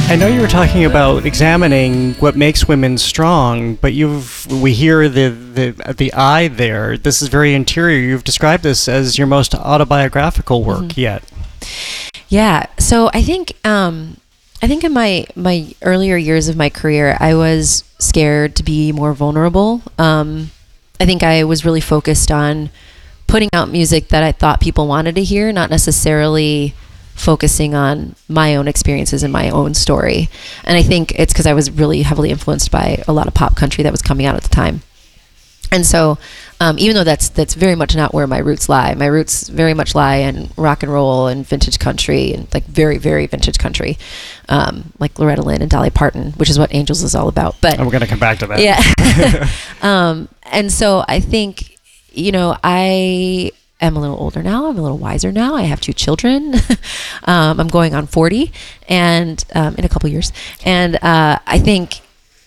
I know you were talking about examining what makes women strong, but we hear the I there. This is very interior. You've described this as your most autobiographical work yet. Yeah. So I think in my earlier years of my career, I was scared to be more vulnerable. I think I was really focused on putting out music that I thought people wanted to hear, not necessarily focusing on my own experiences and my own story. And I think it's because I was really heavily influenced by a lot of pop country that was coming out at the time. And so even though that's very much not where my roots lie, my roots very much lie in rock and roll and vintage country, and like very, very vintage country, like Loretta Lynn and Dolly Parton, which is what Angels is all about. But we're going to come back to that. Yeah. And so I think, I am a little older now. I'm a little wiser now. I have 2 children. I'm going on 40 and in a couple years. And I think,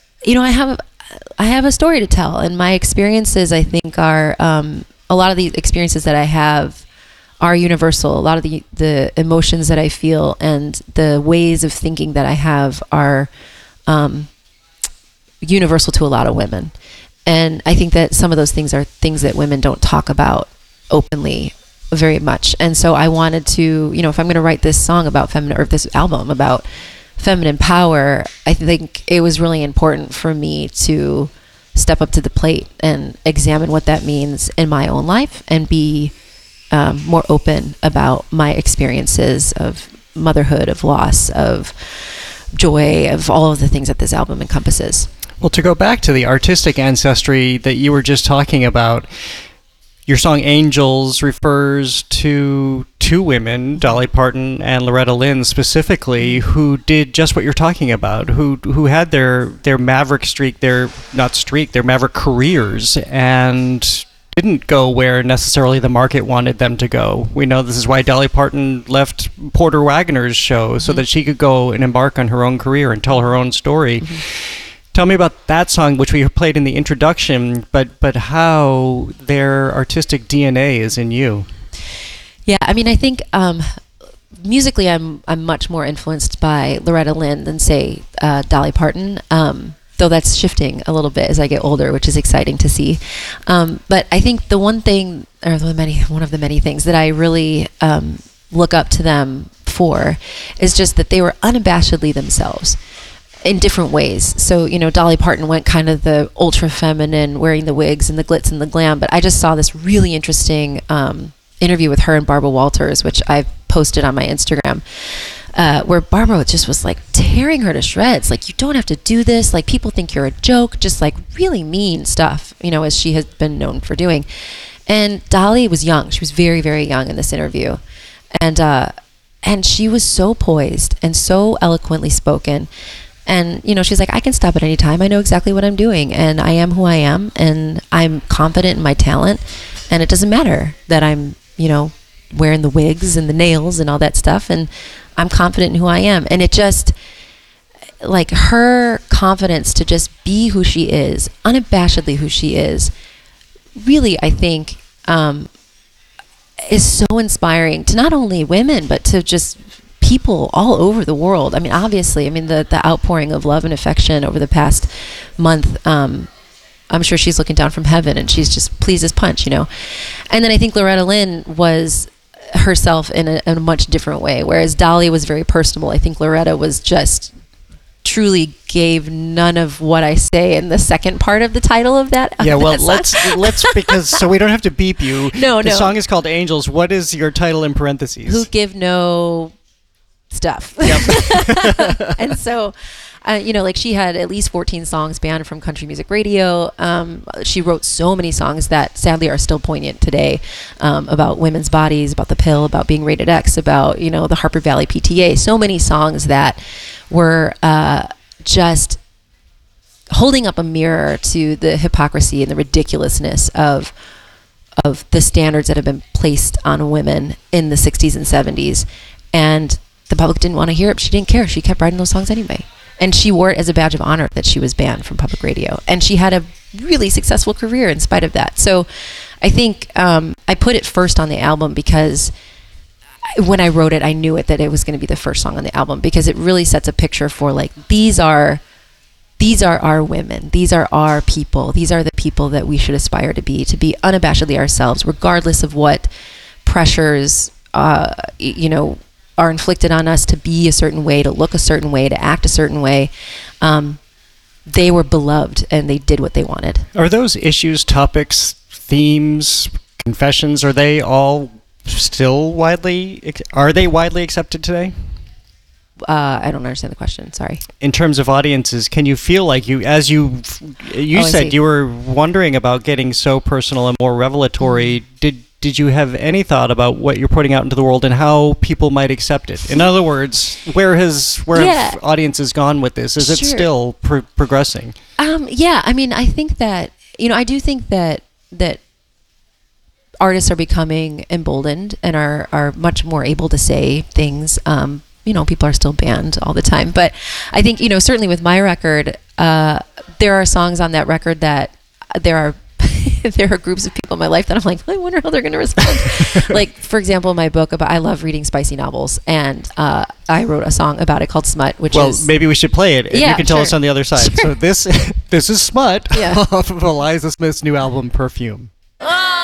I have a story to tell, and my experiences, I think, are a lot of the experiences that I have are universal. A lot of the emotions that I feel and the ways of thinking that I have are universal to a lot of women. And I think that some of those things are things that women don't talk about openly very much. And so I wanted to, if I'm going to write this song about feminine, or this album about feminine power, I think it was really important for me to step up to the plate and examine what that means in my own life and be more open about my experiences of motherhood, of loss, of joy, of all of the things that this album encompasses. Well, to go back to the artistic ancestry that you were just talking about, your song Angels refers to 2 women, Dolly Parton and Loretta Lynn specifically, who did just what you're talking about, who had their maverick streak, their maverick careers, and didn't go where necessarily the market wanted them to go. We know this is why Dolly Parton left Porter Wagoner's show, so that she could go and embark on her own career and tell her own story. Tell me about that song, which we played in the introduction, but how their artistic DNA is in you. Yeah, I mean, I think musically, I'm much more influenced by Loretta Lynn than, say, Dolly Parton. Though that's shifting a little bit as I get older, which is exciting to see. But I think the one thing, or one of the many things that I really look up to them for is just that they were unabashedly themselves in different ways. So, Dolly Parton went kind of the ultra feminine, wearing the wigs and the glitz and the glam, but I just saw this really interesting interview with her and Barbara Walters, which I've posted on my Instagram, where Barbara just was like tearing her to shreds. Like, you don't have to do this. Like, people think you're a joke, just like really mean stuff, as she has been known for doing. And Dolly was young. She was very, very young in this interview. And she was so poised and so eloquently spoken. And, she's like, I can stop at any time. I know exactly what I'm doing, and I am who I am, and I'm confident in my talent, and it doesn't matter that I'm, wearing the wigs and the nails and all that stuff, and I'm confident in who I am. And it just, like, her confidence to just be who she is, unabashedly who she is, really, I think, is so inspiring to not only women, but to just people all over the world. I mean, obviously, the outpouring of love and affection over the past month, I'm sure she's looking down from heaven and she's just pleased as punch, And then I think Loretta Lynn was herself in a much different way, whereas Dolly was very personable. I think Loretta was just truly gave none of what I say in the second part of the title of that. Yeah, well, let's because so we don't have to beep you. No. The song is called Angels. What is your title in parentheses? Who give no stuff. Yep. And so, like, she had at least 14 songs banned from country music radio. She wrote so many songs that sadly are still poignant today, about women's bodies, about the pill, about being rated X, about, the Harper Valley PTA. So many songs that were just holding up a mirror to the hypocrisy and the ridiculousness of the standards that have been placed on women in the 60s and 70s. And the public didn't want to hear it. She didn't care. She kept writing those songs anyway. And she wore it as a badge of honor that she was banned from public radio. And she had a really successful career in spite of that. So I think I put it first on the album because when I wrote it, I knew it that it was going to be the first song on the album, because it really sets a picture for like, these are our women, these are our people, these are the people that we should aspire to be unabashedly ourselves, regardless of what pressures you know, are inflicted on us to be a certain way, to look a certain way, to act a certain way. They were beloved and they did what they wanted. Are those issues, topics, themes, confessions, are they all still widely accepted today? I don't understand the question. Sorry. In terms of audiences, can you feel like you said you were wondering about getting so personal and more revelatory? Did you have any thought about what you're putting out into the world and how people might accept it? In other words, where have audiences gone with this? Is it still progressing? Yeah, I mean, I think that, you know, I do think that artists are becoming emboldened and are much more able to say things. You know, people are still banned all the time, but I think, you know, certainly with my record, there are songs on that record that there are groups of people in my life that I'm like, I wonder how they're going to respond. Like, for example, my book I love reading spicy novels, and I wrote a song about it called Smut, which is... maybe we should play it, and you can tell us on the other side. Sure. So this is Smut off of Eliza Smith's new album, Perfume.